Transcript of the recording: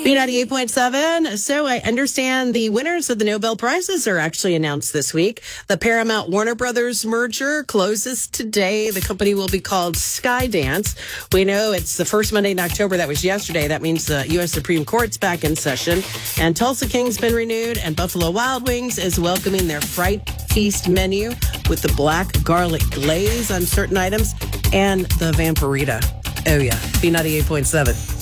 B98.7. So I understand the winners of the Nobel Prizes are actually announced this week. The Paramount Warner Brothers merger closes today. The company will be called Skydance. We know it's the first Monday in October. That was yesterday. That means the U.S. Supreme Court's back in session. And Tulsa King's been renewed, and Buffalo Wild Wings is welcoming their Fright Feast menu with the black garlic glaze on certain items and the Vampirita. Oh, yeah. B98.7.